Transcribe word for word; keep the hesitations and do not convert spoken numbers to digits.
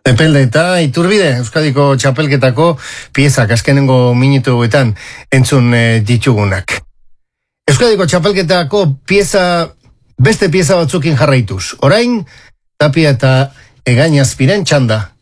Epelde eta Iturbide, Euskadiko txapelketako piezak azkenengo minutuetan entzun e, ditugunak. Euskadiko txapelketako pieza, beste pieza batzukin jarraituz. Orain, Tapia eta Egañazpiren txanda.